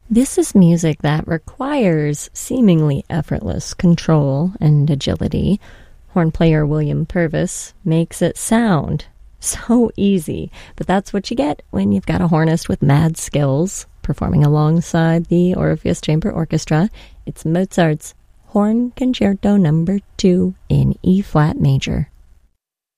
This is music that requires seemingly effortless control and agility. Horn player William Purvis makes it sound so easy, but that's what you get when you've got a hornist with mad skills performing alongside the Orpheus Chamber Orchestra. It's Mozart's Horn Concerto No. 2 in E-flat major.